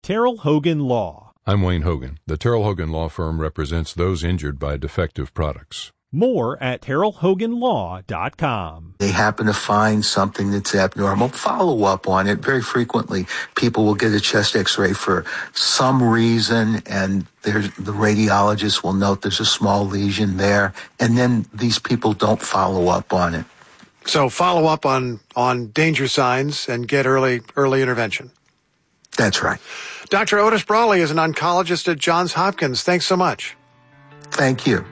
Terrell Hogan Law. I'm Wayne Hogan. The Terrell Hogan Law Firm represents those injured by defective products. More at TerrellHoganLaw.com. They happen to find something that's abnormal, follow up on it. Very frequently, people will get a chest x-ray for some reason, and the radiologist will note there's a small lesion there, and then these people don't follow up on it. So follow up on danger signs and get early intervention. That's right. Dr. Otis Brawley is an oncologist at Johns Hopkins. Thanks so much. Thank you.